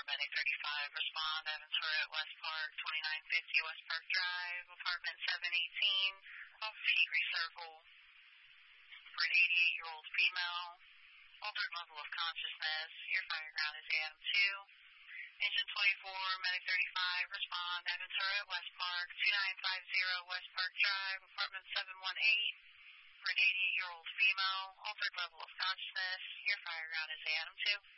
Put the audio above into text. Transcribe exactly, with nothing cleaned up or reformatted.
Medic thirty-five, respond, Aventura at West Park, twenty-nine fifty West Park Drive, apartment seven eighteen, off Hickory Circle, for an eighty-eight-year-old female, altered level of consciousness. Your fire ground is A M two. Engine twenty-four, Medic thirty-five, respond, Aventura at West Park, twenty-nine fifty West Park Drive, apartment seven one eight, for an eighty-eight-year-old female, altered level of consciousness. Your fire ground is A M two.